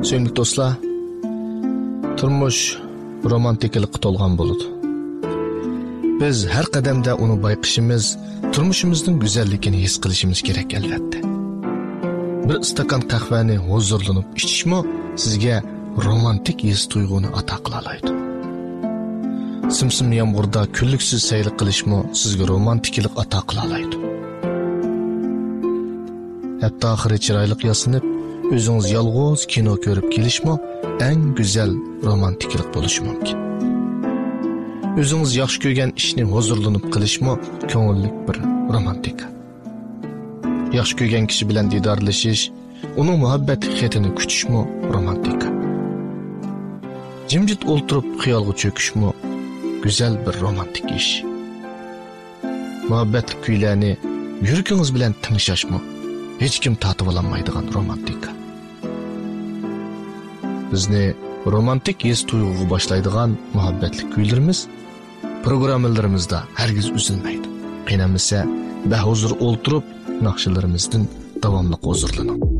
Sevimli dostlar, turmush romantiklikka to'lgan bo'ladi. Biz har qadamda uni bayqishimiz, turmushimizning go'zalligini his qilishimiz kerak albatta. Bir stakan qahvani huzurlanib ichishmi sizga romantik his tuyg'uni ato qila oladi. Simsim yomg'irda kunliksiz sayr qilishmi sizga romantiklik ato qila oladi. Hatto oxiri chiroyli yasinib, o'zingiz yolg'iz kino ko'rib kelishmi eng go'zal romantiklik bo'lishi mumkin. O'zingiz yaxshi ko'rgan ishni huzurlanib qilishmi ko'ngillik bir romantika. Yaxshi ko'rgan kishi bilan didorlashish, uning muhabbat xatini kutishmi romantika. Jimjit o'ltirib xiyolga cho'kishmi go'zal bir romantik ish. Muhabbat kuylarni yuragingiz bilan tinglashmi hech kim tatib olmaydigan romantika. Bizni romantik his tuyg'uga boshlaydigan muhabbatli kuylarimiz programmalarimizda hargiz uzilmaydi. Qiynamasa, bahuzur o'ltirib naqshalarimizdan davomli huzurlaning.